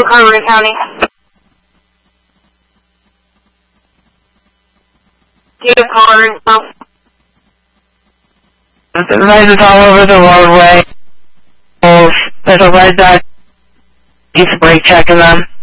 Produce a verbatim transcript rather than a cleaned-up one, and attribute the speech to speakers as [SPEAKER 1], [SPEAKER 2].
[SPEAKER 1] Montgomery County. Do you have caller info?
[SPEAKER 2] The lights all over the roadway. There's a red dot. He's brake checking them.